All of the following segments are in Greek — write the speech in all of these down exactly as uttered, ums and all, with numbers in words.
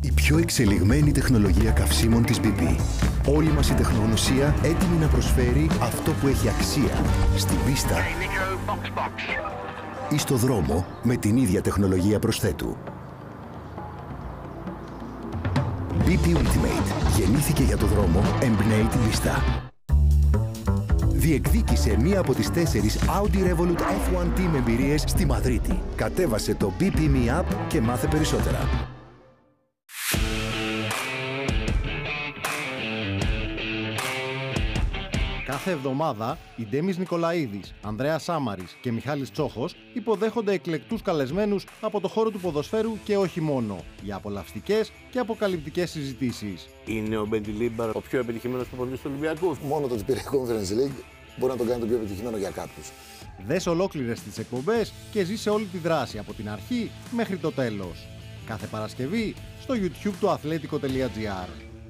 Η πιο εξελιγμένη τεχνολογία καυσίμων της μπι πι. Όλη μας η τεχνογνωσία έτοιμη να προσφέρει αυτό που έχει αξία στην πίστα ή στο δρόμο με την ίδια τεχνολογία προσθέτου. μπι πι Ultimate γεννήθηκε για το δρόμο, εμπνέει την πίστα. Διεκδίκησε μία από τις τέσσερις Audi Revolut εφ ουάν Team εμπειρίες στη Μαδρίτη. Κατέβασε το μπι πι εμ ι App και μάθε περισσότερα. Κάθε εβδομάδα, οι Ντέμις Νικολαίδης, Ανδρέας Σάμαρης και Μιχάλης Τσόχος υποδέχονται εκλεκτούς καλεσμένους από το χώρο του ποδοσφαίρου και όχι μόνο, για απολαυστικές και αποκαλυπτικές συζητήσεις. Είναι ο Μπεντιλίμπαρ ο πιο επιτυχημένος προπονητής του Ολυμπιακού? Μόνο το ότι πήρε Conference League μπορεί να το κάνει το πιο επιτυχημένο για κάποιους. Δες ολόκληρες τις εκπομπές και ζήσε όλη τη δράση από την αρχή μέχρι το τέλος. Κάθε Παρασκευή στο YouTube του αθλέτικο τελεία τζι άρ.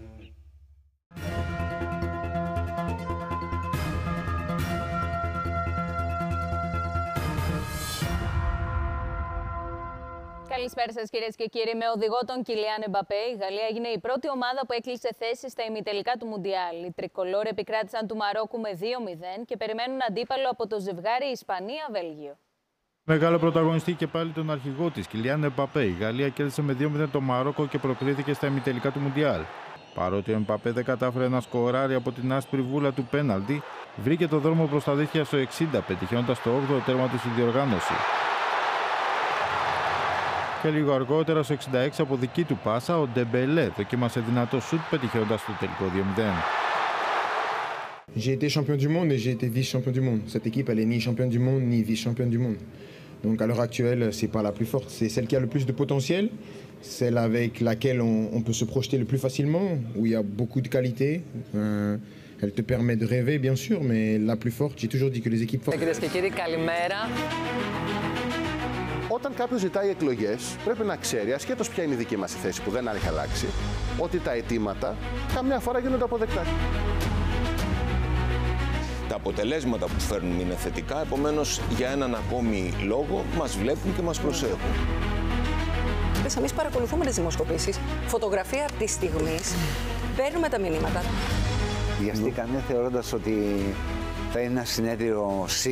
Καλησπέρα σας κυρίες και κύριοι. Με οδηγό τον Κιλιάν Εμπαπέ, η Γαλλία έγινε η πρώτη ομάδα που έκλεισε θέση στα ημιτελικά του Μουντιάλ. Οι τρικολόροι επικράτησαν του Μαρόκου με δύο μηδέν και περιμένουν αντίπαλο από το ζευγάρι Ισπανία-Βέλγιο. Μεγάλο πρωταγωνιστή και πάλι τον αρχηγό της, Κιλιάν Εμπαπέ. Η Γαλλία κέρδισε με δύο μηδέν το Μαρόκο και προκρίθηκε στα ημιτελικά του Μουντιάλ. Παρότι ο Εμπαπέ δεν κατάφερε να σκοράρει από την άσπρη βούλα του πέναλτι, βρήκε το δρόμο προς τα δίχτυα στο εξήντα, πετυχαίνοντας το όγδοο τέρμα του στη διοργάνωση. Και λίγο αργότερα, στο εξήντα έξι, από δική του πάσα, ο Ντεμπελέ δοκίμασε δυνατό σουτ, πετυχαίνοντας το τελικό δύο μηδέn. J'ai été champion du monde et j'ai été vice-champion du monde. Cette équipe, elle est ni championne du monde ni vice-championne du monde. Donc à l'heure actuelle, c'est pas la plus forte, c'est celle qui a le plus de potentiel, celle avec laquelle on, on peut se projeter le plus facilement, où il y a beaucoup de qualité. Euh, elle te permet de rêver, bien sûr, mais la plus forte, j'ai toujours dit que les équipes fortes. Κυρίες και κύριοι, καλημέρα. Όταν κάποιος ζητάει εκλογές, πρέπει να ξέρει, ασχέτως ποια είναι η δική μας θέση που δεν έχει αλλάξει, ότι τα αιτήματα καμιά φορά γίνονται αποδεκτά. Τα αποτελέσματα που φέρνουν είναι θετικά, επομένως για έναν ακόμη λόγο μας βλέπουν και μας προσέχουν. Εμείς παρακολουθούμε τις δημοσκοπήσεις, φωτογραφία της στιγμής, παίρνουμε τα μηνύματα. Βιαστήκαμε θεωρώντας ότι θα είναι ένα συνέδριο